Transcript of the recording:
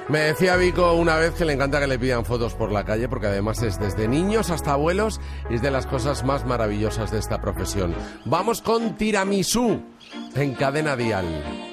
Me decía Vico una vez que le encanta que le pidan fotos por la calle porque además es desde niños hasta abuelos y es de las cosas más maravillosas de esta profesión. Vamos con Tiramisú en Cadena Dial.